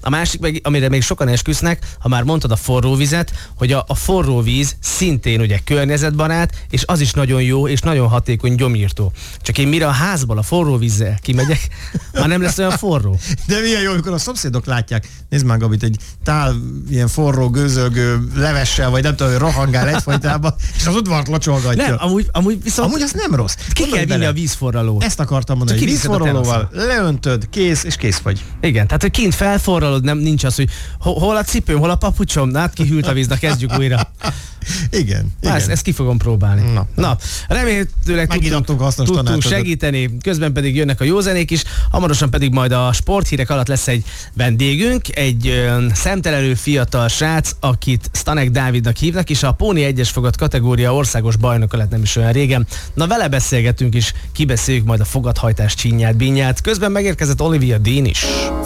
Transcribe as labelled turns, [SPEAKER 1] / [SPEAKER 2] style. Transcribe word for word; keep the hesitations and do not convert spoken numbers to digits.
[SPEAKER 1] A másik, meg, amire még sokan esküsznek, ha már mondtad a forró vizet, hogy a, a forró víz szintén ugye környezetbarát, és az is nagyon jó, és nagyon hatékony gyomírtó. Csak én mire a házból a forró vízzel kimegyek, már nem lesz olyan forró.
[SPEAKER 2] De milyen jó, amikor a szomszédok látják, nézd már Gabit, egy tál ilyen forró, gőzölgő levessel, vagy nem tudom, hogy rohangál egyfajtában, és az udvart locsolgatja.
[SPEAKER 1] Nem, amúgy, amúgy viszont...
[SPEAKER 2] Amúgy az nem rossz.
[SPEAKER 1] Ki kell vinni a vízforralót.
[SPEAKER 2] Ezt akartam mondani, hogy vízforralóval leöntöd, kész, és kész vagy.
[SPEAKER 1] Igen, tehát hogy kint felforralod, nem, nincs az, hogy ho, hol a cipőm, hol a papucsom, na hát kihűlt a víz, na kezdjük újra.
[SPEAKER 2] Igen, igen.
[SPEAKER 1] Ezt, ezt ki fogom próbálni. Na, Na remélhetőleg tudtunk, tudtunk segíteni, közben pedig jönnek a jó zenék is, hamarosan pedig majd a sporthírek alatt lesz egy vendégünk, egy ö, szemtelenül fiatal srác, akit Stanek Dávidnak hívnak, és a Póni egyes fogat kategória országos bajnoka lett nem is olyan régen. Na vele beszélgetünk is, kibeszéljük majd a fogathajtás csinyát, bínyát. Közben megérkezett Olivia Dean is.